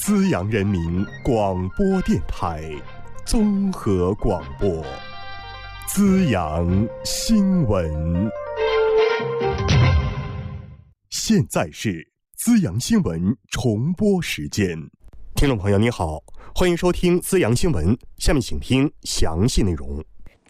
资阳人民广播电台综合广播，资阳新闻。现在是资阳新闻重播时间。听众朋友你好，欢迎收听资阳新闻，下面请听详细内容。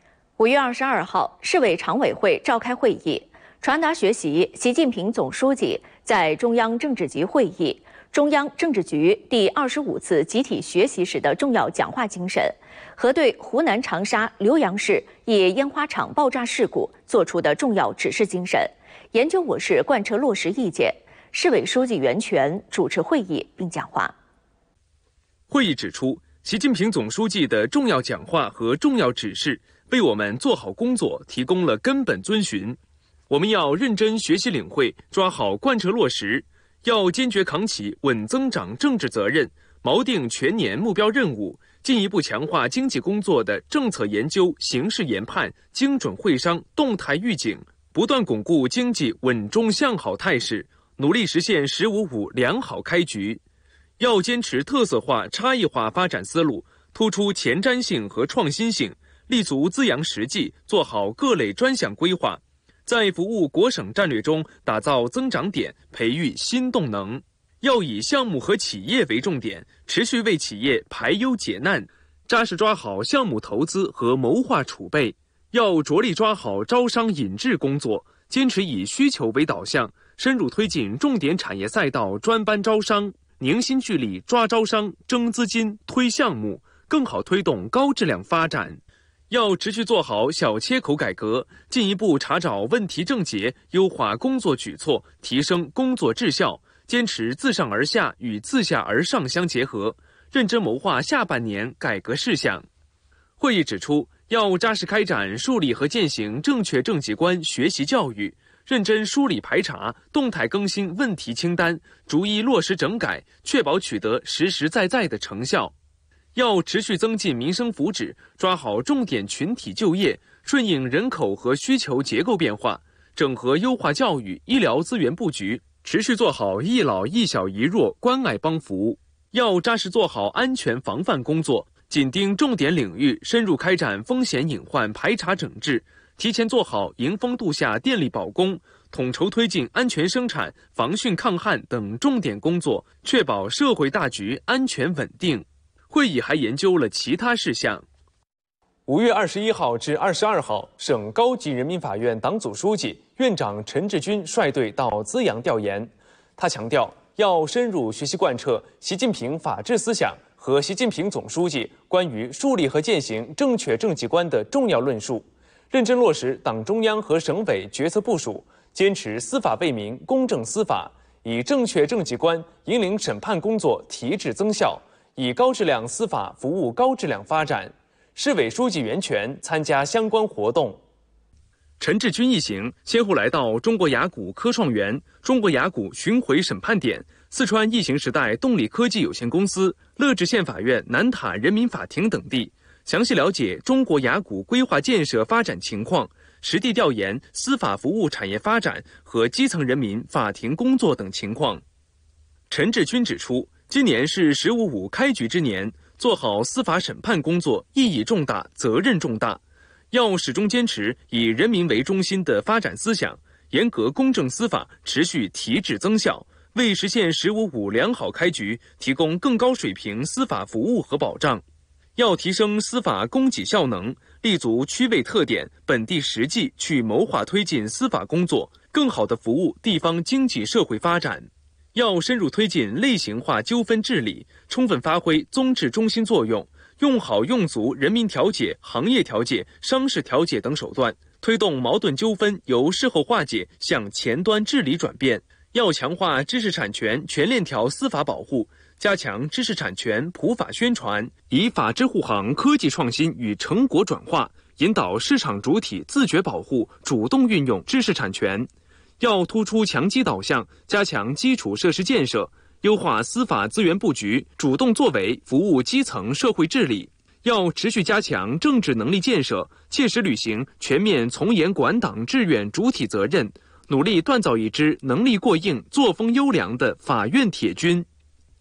5月22号，市委常委会召开会议，传达学习习近平总书记在中央政治局会议、中央政治局第25次集体学习时的重要讲话精神和对湖南长沙浏阳市一烟花厂爆炸事故作出的重要指示精神，研究我市贯彻落实意见。市委书记袁泉主持会议并讲话。 会议指出，习近平总书记的重要讲话和重要指示为我们做好工作提供了根本遵循。我们要认真学习领会，抓好贯彻落实，要坚决扛起稳增长政治责任，锚定全年目标任务，进一步强化经济工作的政策研究、形势研判、精准会商、动态预警，不断巩固经济稳中向好态势，努力实现“15+5”良好开局。要坚持特色化、差异化发展思路，突出前瞻性和创新性，立足资阳实际，做好各类专项规划，在服务国省战略中打造增长点，培育新动能。要以项目和企业为重点，持续为企业排忧解难，扎实抓好项目投资和谋划储备。要着力抓好招商引智工作，坚持以需求为导向，深入推进重点产业赛道专班招商，凝心聚力抓招商、争资金、推项目，更好推动高质量发展。要持续做好小切口改革，进一步查找问题症结，优化工作举措，提升工作质效，坚持自上而下与自下而上相结合，认真谋划下半年改革事项。会议指出，要扎实开展树立和践行正确政绩观学习教育，认真梳理排查，动态更新问题清单，逐一落实整改，确保取得实实在在的成效。要持续增进民生福祉，抓好重点群体就业，顺应人口和需求结构变化，整合优化教育、医疗资源布局，持续做好一老一小一弱关爱帮扶。要扎实做好安全防范工作，紧盯重点领域，深入开展风险隐患排查整治，提前做好迎风度夏电力保供，统筹推进安全生产、防汛抗旱等重点工作，确保社会大局安全稳定。会议还研究了其他事项。5月21号至22号，省高级人民法院党组书记、院长陈志军率队到资阳调研。他强调，要深入学习贯彻习近平法治思想和习近平总书记关于树立和践行正确政绩观的重要论述，认真落实党中央和省委决策部署，坚持司法为民、公正司法，以正确政绩观引领审判工作提质增效，以高质量司法服务高质量发展。市委书记袁泉参加相关活动。陈志军一行先后来到中国雅谷科创园、中国雅谷巡回审判点、四川异形时代动力科技有限公司、乐至县法院南塔人民法庭等地，详细了解中国雅谷规划建设发展情况，实地调研司法服务产业发展和基层人民法庭工作等情况。陈志军指出，今年是“15+5”开局之年，做好司法审判工作意义重大、责任重大，要始终坚持以人民为中心的发展思想，严格公正司法，持续提质增效，为实现“15+5”良好开局提供更高水平司法服务和保障。要提升司法供给效能，立足区位特点、本地实际去谋划推进司法工作，更好地服务地方经济社会发展。要深入推进类型化纠纷治理，充分发挥综治中心作用，用好用足人民调解、行业调解、商事调解等手段，推动矛盾纠纷由事后化解向前端治理转变。要强化知识产权全链条司法保护，加强知识产权普法宣传，以法治护航科技创新与成果转化，引导市场主体自觉保护、主动运用知识产权。要突出强基导向，加强基础设施建设，优化司法资源布局，主动作为，服务基层社会治理。要持续加强政治能力建设，切实履行全面从严管党治院主体责任，努力锻造一支能力过硬、作风优良的法院铁军。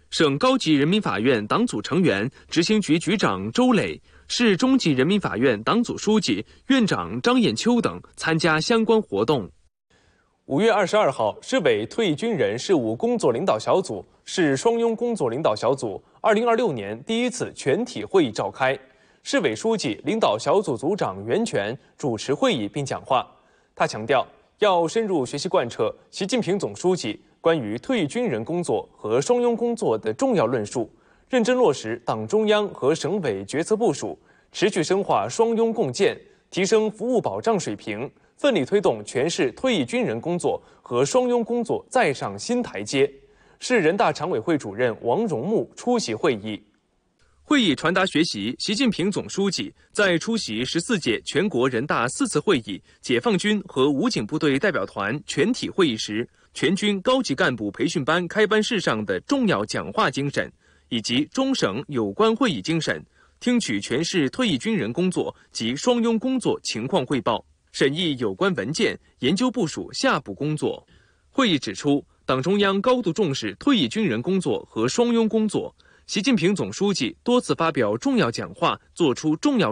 省高级人民法院党组成员、执行局局长周磊，市中级人民法院党组书记、院长张艳秋等参加相关活动。5月22号，市委退役军人事务工作领导小组、市双拥工作领导小组2026年第一次全体会议召开。市委书记、领导小组组长袁泉主持会议并讲话。他强调，要深入学习贯彻习近平总书记关于退役军人工作和双拥工作的重要论述，认真落实党中央和省委决策部署，持续深化双拥共建，提升服务保障水平，奋力推动全市退役军人工作和双拥工作再上新台阶。市人大常委会主任王荣木出席会议。会议传达学习习近平总书记在出席14届全国人大4次会议解放军和武警部队代表团全体会议时，全军高级干部培训班开班式上的重要讲话精神，以及中省有关会议精神，听取全市退役军人工作及双拥工作情况汇报，审议有关文件，研究部署下步工作。会议指出，党中央高度重视退役军人工作和双拥工作。习近平总书记多次发表重要讲话，作出重要